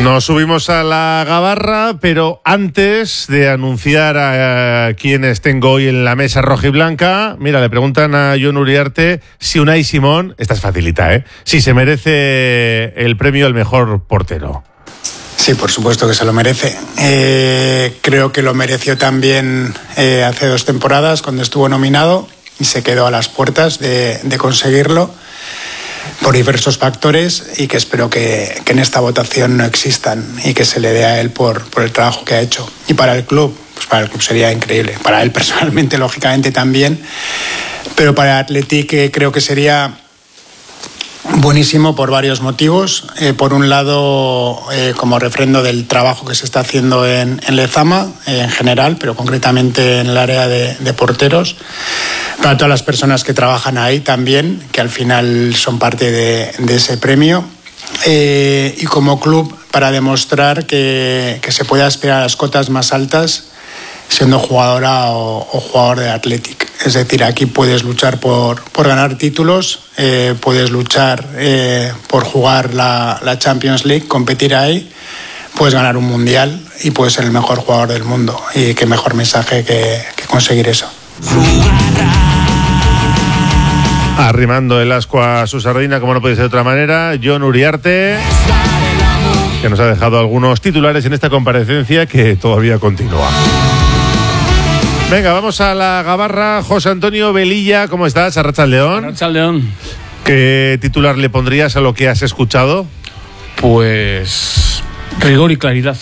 Nos subimos a la gabarra, pero antes de anunciar a quienes tengo hoy en la mesa rojiblanca, mira, le preguntan a Jon Uriarte si Unai Simón, esta es facilita, si se merece el premio al mejor portero. Sí, por supuesto que se lo merece. Creo que lo mereció también hace 2 temporadas cuando estuvo nominado y se quedó a las puertas de conseguirlo por diversos factores, y que espero que en esta votación no existan y que se le dé a él por el trabajo que ha hecho. Y para el club, pues para el club sería increíble. Para él personalmente, lógicamente, también. Pero para el Athletic creo que sería buenísimo por varios motivos. Por un lado, como refrendo del trabajo que se está haciendo en Lezama, en general, pero concretamente en el área de porteros. Para todas las personas que trabajan ahí también, que al final son parte de ese premio. Y como club, para demostrar que se puede aspirar a las cotas más altas siendo jugadora o jugador de Athletic. Es decir, aquí puedes luchar por ganar títulos, puedes luchar por jugar la Champions League, competir ahí, puedes ganar un mundial y puedes ser el mejor jugador del mundo. Y qué mejor mensaje que conseguir eso. Arrimando el ascua a su sardina, como no puede ser de otra manera, Jon Uriarte, que nos ha dejado algunos titulares en esta comparecencia que todavía continúa. Venga, vamos a la gabarra. José Antonio Velilla, ¿cómo estás? Arratsaldeon. Arratsaldeon. ¿Qué titular le pondrías a lo que has escuchado? Pues rigor y claridad.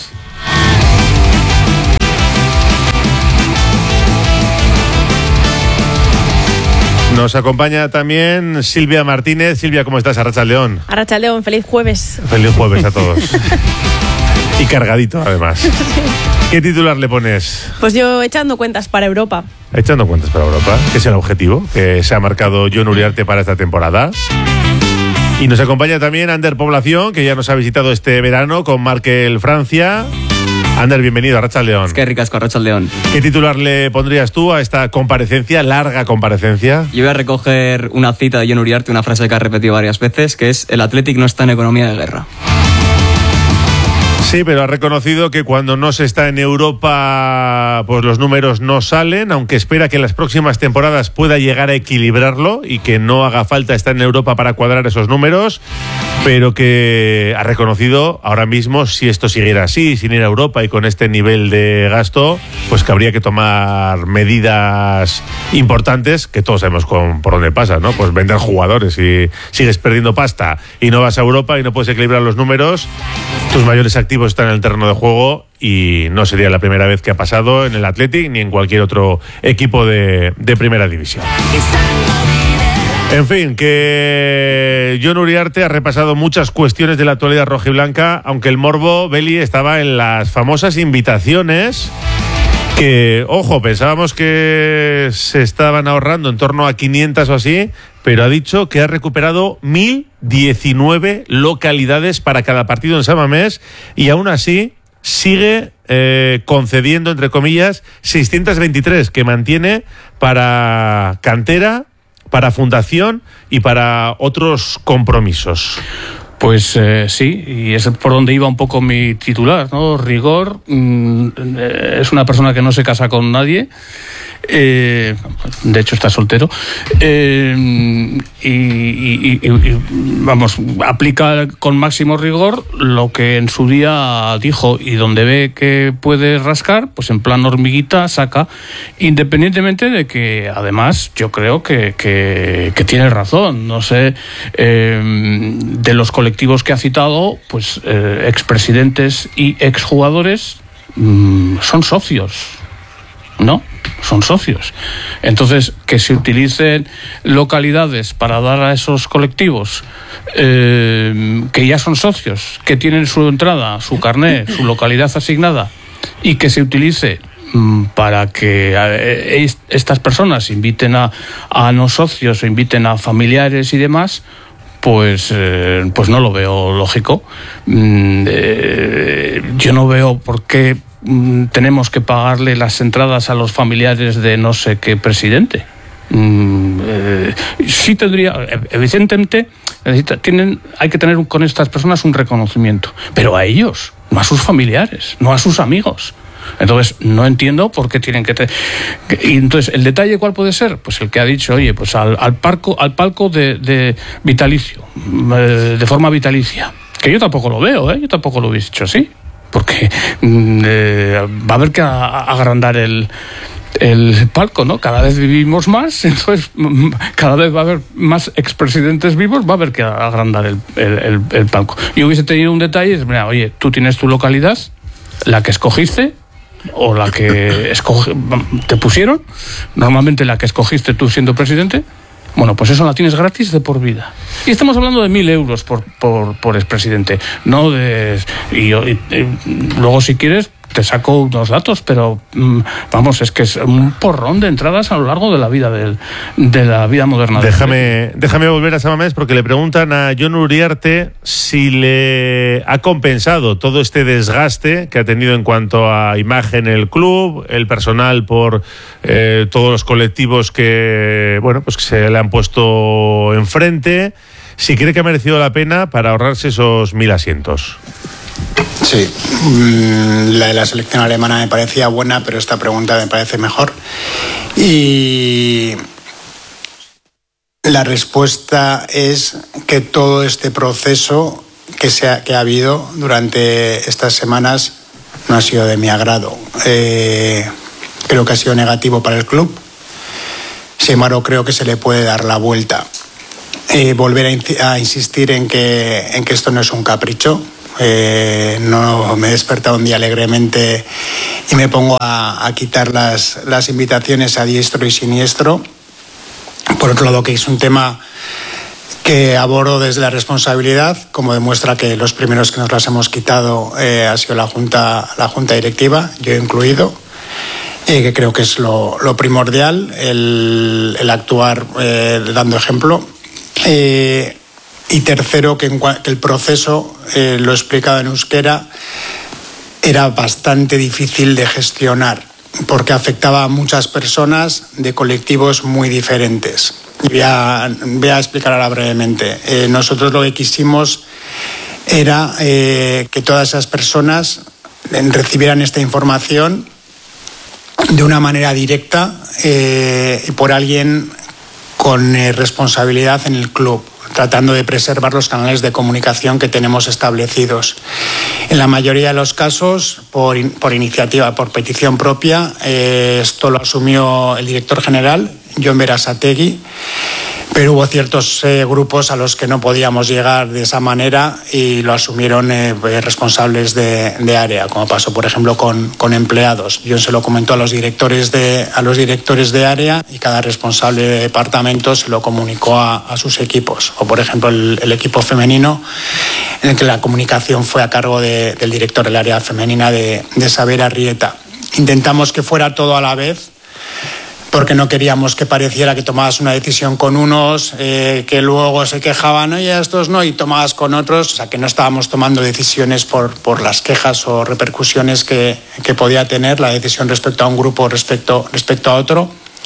Nos acompaña también Silvia Martínez. Silvia, ¿cómo estás? Arratsaldeon. Arratsaldeon, feliz jueves. Feliz jueves a todos. Y cargadito, además. Sí. ¿Qué titular le pones? Pues yo echando cuentas para Europa. Echando cuentas para Europa, que es el objetivo que se ha marcado Jon Uriarte para esta temporada. Y nos acompaña también Ander Población, que ya nos ha visitado este verano con Markel Francia. Ander, bienvenido a Arratsaldeon. Es que ricasco, Arratsaldeon. ¿Qué titular le pondrías tú a esta comparecencia, larga comparecencia? Yo voy a recoger una cita de Jon Uriarte, una frase que ha repetido varias veces, que es: el Athletic no está en economía de guerra. Sí, pero ha reconocido que cuando no se está en Europa, pues los números no salen, aunque espera que en las próximas temporadas pueda llegar a equilibrarlo y que no haga falta estar en Europa para cuadrar esos números, pero que ha reconocido ahora mismo, si esto siguiera así, sin ir a Europa y con este nivel de gasto, pues que habría que tomar medidas importantes, que todos sabemos por dónde pasa, ¿no? Pues vender jugadores. Si sigues perdiendo pasta y no vas a Europa y no puedes equilibrar los números, tus mayores activos están en el terreno de juego, y no sería la primera vez que ha pasado en el Athletic ni en cualquier otro equipo de primera división. En fin, que Jon Uriarte ha repasado muchas cuestiones de la actualidad rojiblanca, aunque el morbo, Beli, estaba en las famosas invitaciones que, ojo, pensábamos que se estaban ahorrando en torno a 500 o así, pero ha dicho que ha recuperado 1.019 localidades para cada partido en San Mamés, y aún así sigue concediendo, entre comillas, 623 que mantiene para cantera, para fundación y para otros compromisos. Pues sí, y es por donde iba un poco mi titular, ¿no? Rigor. Es una persona que no se casa con nadie. De hecho está soltero, y vamos, aplica con máximo rigor lo que en su día dijo, y donde ve que puede rascar, pues en plan hormiguita saca, independientemente de que además yo creo que tiene razón. No sé, de los colectivos que ha citado, pues expresidentes y exjugadores son socios, ¿no? Son socios. Entonces, que se utilicen localidades para dar a esos colectivos que ya son socios, que tienen su entrada, su carné, su localidad asignada, y que se utilice para que estas personas inviten a no socios o inviten a familiares y demás, pues no lo veo lógico. Yo no veo por qué tenemos que pagarle las entradas a los familiares de no sé qué presidente. sí tendría, evidentemente, hay que tener con estas personas un reconocimiento, pero a ellos, no a sus familiares, no a sus amigos. Entonces, no entiendo por qué tienen que... Y entonces, ¿el detalle cuál puede ser? Pues el que ha dicho, oye, pues al palco de vitalicio, de forma vitalicia. Que yo tampoco lo veo, yo tampoco lo hubiese hecho así. Porque va a haber que agrandar el palco, ¿no? Cada vez vivimos más, entonces cada vez va a haber más expresidentes vivos, va a haber que agrandar el palco. Yo hubiese tenido un detalle, mira, oye, tú tienes tu localidad, la que escogiste, o la que te pusieron, normalmente la que escogiste tú siendo presidente, bueno, pues eso la tienes gratis de por vida. Y estamos hablando de 1.000 euros por expresidente, no de... Y luego, si quieres, te saco unos datos, pero vamos, es que es un porrón de entradas a lo largo de la vida de la vida moderna. Déjame volver a Samamés, porque le preguntan a Jon Uriarte si le ha compensado todo este desgaste que ha tenido en cuanto a imagen el club, el personal por todos los colectivos que, bueno, pues que se le han puesto enfrente, si cree que ha merecido la pena para ahorrarse esos 1.000 asientos. Sí, la de la selección alemana me parecía buena, pero esta pregunta me parece mejor. Y la respuesta es que todo este proceso que ha habido durante estas semanas no ha sido de mi agrado. Creo que ha sido negativo para el club. Sin embargo, creo que se le puede dar la vuelta. Volver a insistir en que esto no es un capricho. No me he despertado un día alegremente y me pongo a quitar las invitaciones a diestro y siniestro. Por otro lado, que es un tema que abordo desde la responsabilidad, como demuestra que los primeros que nos las hemos quitado ha sido la junta directiva, yo incluido, que creo que es lo primordial, el actuar dando ejemplo. Y tercero, que el proceso, lo he explicado en euskera, era bastante difícil de gestionar, porque afectaba a muchas personas de colectivos muy diferentes. Voy a explicar ahora brevemente. Nosotros lo que quisimos era que todas esas personas recibieran esta información de una manera directa por alguien con responsabilidad en el club, tratando de preservar los canales de comunicación que tenemos establecidos. En la mayoría de los casos, por iniciativa, por petición propia, esto lo asumió el director general, Jon Berasategui, pero hubo ciertos grupos a los que no podíamos llegar de esa manera y lo asumieron responsables de área, como pasó, por ejemplo, con empleados. Jon se lo comentó a los directores de área y cada responsable de departamento se lo comunicó a sus equipos. O, por ejemplo, el equipo femenino, en el que la comunicación fue a cargo del director del área femenina de Saber Arrieta. Intentamos que fuera todo a la vez, porque no queríamos que pareciera que tomabas una decisión con unos, que luego se quejaban, oye, estos no, y tomabas con otros. O sea, que no estábamos tomando decisiones por las quejas o repercusiones que podía tener la decisión respecto a un grupo respecto a otro.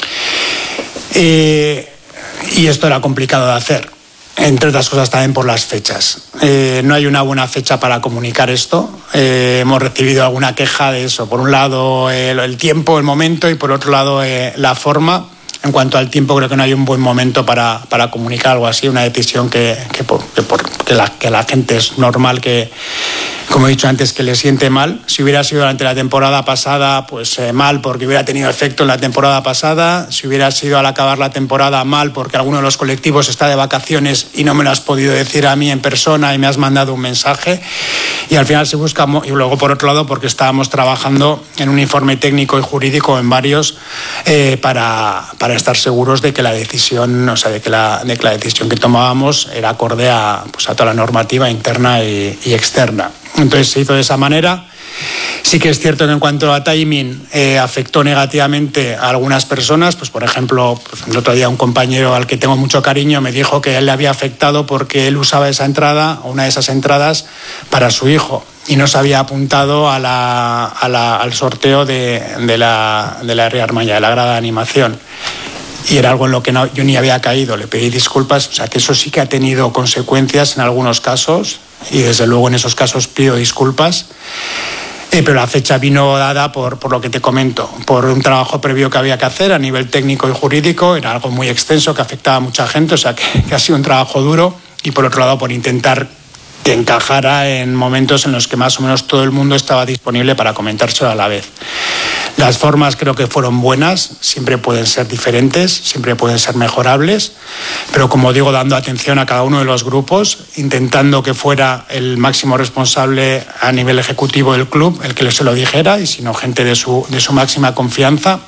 Y esto era complicado de hacer, entre otras cosas también por las fechas. No hay una buena fecha para comunicar esto. Hemos recibido alguna queja de eso. Por un lado, el tiempo, el momento, y por otro lado, la forma. En cuanto al tiempo, creo que no hay un buen momento para comunicar algo así, una decisión que la gente es normal que, como he dicho antes, que le siente mal. Si hubiera sido durante la temporada pasada, pues mal, porque hubiera tenido efecto en la temporada pasada. Si hubiera sido al acabar la temporada, mal, porque alguno de los colectivos está de vacaciones y no me lo has podido decir a mí en persona y me has mandado un mensaje. Y al final se busca, y luego por otro lado, porque estábamos trabajando en un informe técnico y jurídico en varios para estar seguros de que la decisión, o sea, de que la decisión que tomábamos era acorde a toda la normativa interna y externa. Entonces se hizo de esa manera. Sí que es cierto que en cuanto a timing afectó negativamente a algunas personas. Pues, por ejemplo, el otro día un compañero al que tengo mucho cariño me dijo que a él le había afectado porque él usaba esa entrada, una de esas entradas, para su hijo y no se había apuntado al sorteo de la Ría Armaya, de la grada de animación. y era algo en lo que yo ni había caído. Le pedí disculpas, o sea que eso sí que ha tenido consecuencias en algunos casos y desde luego en esos casos pido disculpas. Pero la fecha vino dada por lo que te comento, por un trabajo previo que había que hacer a nivel técnico y jurídico. Era algo muy extenso que afectaba a mucha gente, o sea que ha sido un trabajo duro, y por otro lado por intentar que encajara en momentos en los que más o menos todo el mundo estaba disponible para comentárselo a la vez. Las formas creo que fueron buenas, siempre pueden ser diferentes, siempre pueden ser mejorables, pero como digo, dando atención a cada uno de los grupos, intentando que fuera el máximo responsable a nivel ejecutivo del club el que se lo dijera, y si no, gente de su máxima confianza,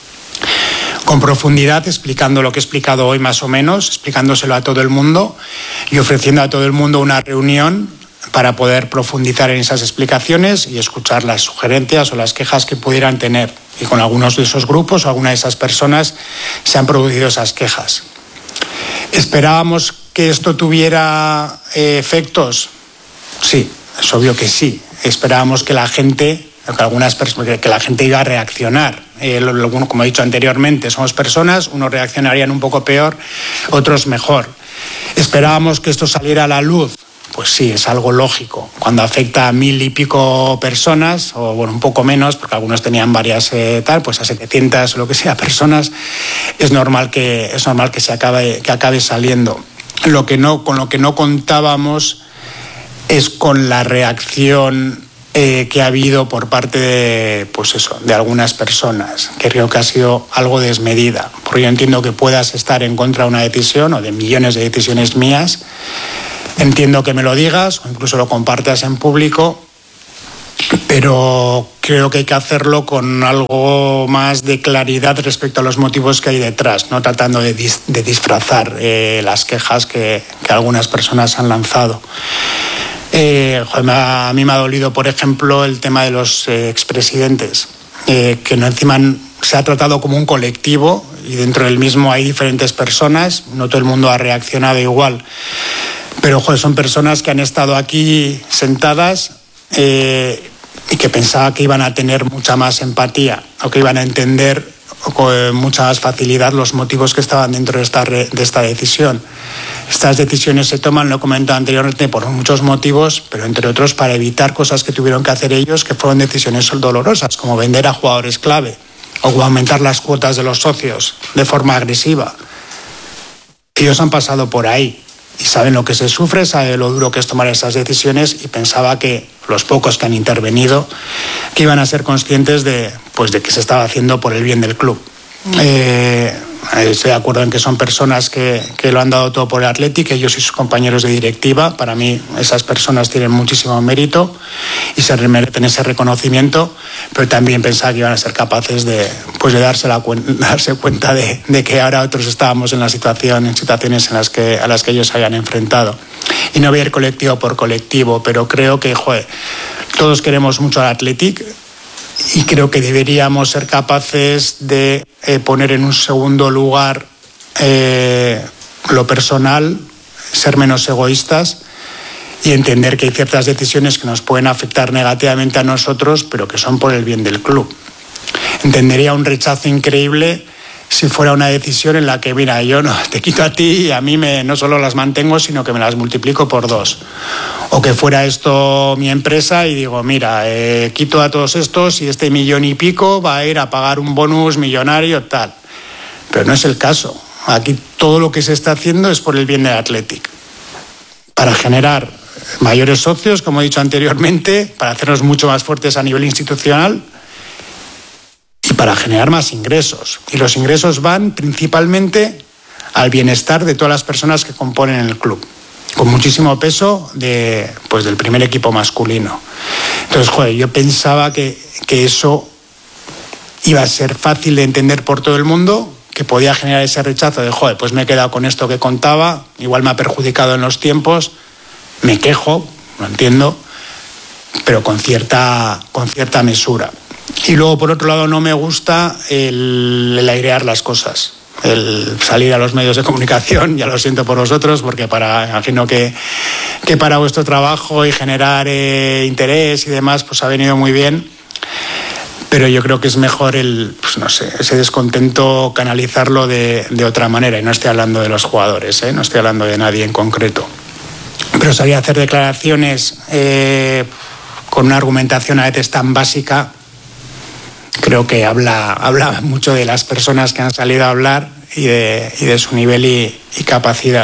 con profundidad, explicando lo que he explicado hoy más o menos, explicándoselo a todo el mundo y ofreciendo a todo el mundo una reunión para poder profundizar en esas explicaciones y escuchar las sugerencias o las quejas que pudieran tener. Y con algunos de esos grupos o alguna de esas personas se han producido esas quejas. ¿Esperábamos que esto tuviera efectos? Sí, es obvio que sí. Esperábamos que la gente iba a reaccionar. Como he dicho anteriormente, somos personas, unos reaccionarían un poco peor, otros mejor. ¿Esperábamos que esto saliera a la luz? Pues sí, es algo lógico. Cuando afecta a 1000 y pico personas, o bueno, un poco menos, porque algunos tenían varias pues a 700 o lo que sea personas, es normal que acabe saliendo. Con lo que no contábamos es con la reacción que ha habido por parte de algunas personas, que creo que ha sido algo desmedida. Porque yo entiendo que puedas estar en contra de una decisión o de millones de decisiones mías. Entiendo que me lo digas o incluso lo compartas en público, pero creo que hay que hacerlo con algo más de claridad respecto a los motivos que hay detrás, no tratando de disfrazar las quejas que algunas personas han lanzado. A mí me ha dolido, por ejemplo, el tema de los expresidentes, que no encima se ha tratado como un colectivo y dentro del mismo hay diferentes personas, no todo el mundo ha reaccionado igual, pero son personas que han estado aquí sentadas y que pensaba que iban a tener mucha más empatía o que iban a entender con mucha más facilidad los motivos que estaban dentro de esta decisión. Estas decisiones se toman, lo he comentado anteriormente, por muchos motivos, pero entre otros para evitar cosas que tuvieron que hacer ellos, que fueron decisiones dolorosas, como vender a jugadores clave o aumentar las cuotas de los socios de forma agresiva. Ellos han pasado por ahí y saben lo que se sufre, saben lo duro que es tomar esas decisiones, y pensaba que los pocos que han intervenido que iban a ser conscientes de que se estaba haciendo por el bien del club. Estoy de acuerdo en que son personas que lo han dado todo por el Athletic, ellos y sus compañeros de directiva. Para mí esas personas tienen muchísimo mérito y se merecen ese reconocimiento, pero también pensaba que iban a ser capaces de darse cuenta de que ahora otros estábamos en situaciones a las que ellos se habían enfrentado. Y no voy a ir colectivo por colectivo, pero creo que todos queremos mucho al Athletic. Y creo que deberíamos ser capaces de poner en un segundo lugar lo personal, ser menos egoístas y entender que hay ciertas decisiones que nos pueden afectar negativamente a nosotros, pero que son por el bien del club. Entendería un rechazo increíble si fuera una decisión en la que, mira, yo no te quito a ti y a mí no solo las mantengo, sino que me las multiplico por 2. O que fuera esto mi empresa y digo, mira, quito a todos estos y este 1,5 millones va a ir a pagar un bonus millonario, tal. Pero no es el caso. Aquí todo lo que se está haciendo es por el bien del Athletic. Para generar mayores socios, como he dicho anteriormente, para hacernos mucho más fuertes a nivel institucional, y para generar más ingresos. Y los ingresos van principalmente al bienestar de todas las personas que componen el club, con muchísimo peso del primer equipo masculino. Entonces, yo pensaba que eso iba a ser fácil de entender por todo el mundo, que podía generar ese rechazo de, pues me he quedado con esto que contaba, igual me ha perjudicado en los tiempos, me quejo, lo entiendo, pero con cierta mesura. Y luego, por otro lado, no me gusta el airear las cosas, el salir a los medios de comunicación. Ya lo siento por vosotros, porque imagino que para vuestro trabajo y generar interés y demás, pues ha venido muy bien. Pero yo creo que es mejor ese descontento canalizarlo de otra manera. Y no estoy hablando de los jugadores, no estoy hablando de nadie en concreto. Pero salir a hacer declaraciones con una argumentación a veces tan básica, creo que habla mucho de las personas que han salido a hablar y de su nivel y capacidad.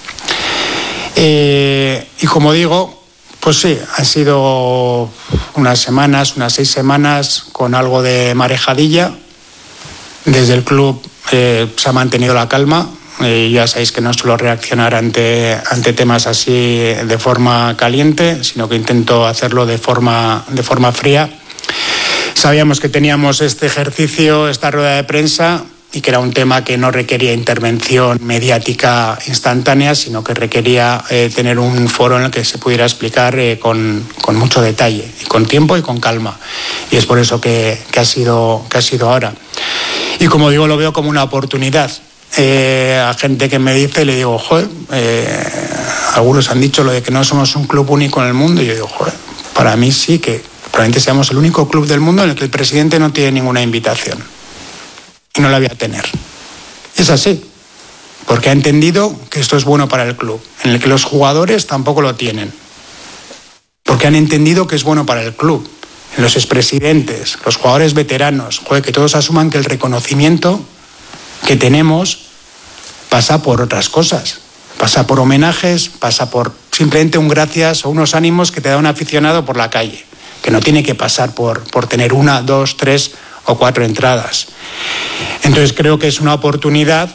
Y como digo, pues sí, han sido unas 6 semanas con algo de marejadilla. Desde el club se ha mantenido la calma. Ya sabéis que no suelo reaccionar ante temas así de forma caliente, sino que intento hacerlo de forma fría. Sabíamos que teníamos este ejercicio, esta rueda de prensa, y que era un tema que no requería intervención mediática instantánea, sino que requería tener un foro en el que se pudiera explicar con mucho detalle, y con tiempo y con calma. Y es por eso que ha sido ahora. Y como digo, lo veo como una oportunidad. A gente que me dice, le digo, joder, algunos han dicho lo de que no somos un club único en el mundo, y yo digo, joder, para mí sí, que probablemente seamos el único club del mundo en el que el presidente no tiene ninguna invitación. Y no la voy a tener. Es así, porque ha entendido que esto es bueno para el club, en el que los jugadores tampoco lo tienen. Porque han entendido que es bueno para el club. Los expresidentes, los jugadores veteranos, joder, que todos asuman que el reconocimiento que tenemos pasa por otras cosas. Pasa por homenajes, pasa por simplemente un gracias o unos ánimos que te da un aficionado por la calle, que no tiene que pasar por tener 1, 2, 3 o 4 entradas. Entonces creo que es una oportunidad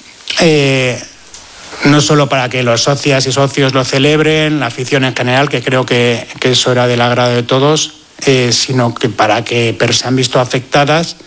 no solo para que los socias y socios lo celebren, la afición en general, que creo que eso era del agrado de todos, sino que para que se han visto afectadas